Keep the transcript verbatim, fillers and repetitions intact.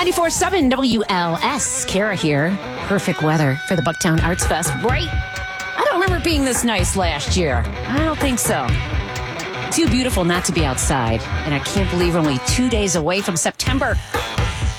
ninety-four point seven W L S. Kara here. Perfect weather for the Bucktown Arts Fest. Right? I don't remember being this nice last year. I don't think so. Too beautiful not to be outside. And I can't believe we're only two days away from September.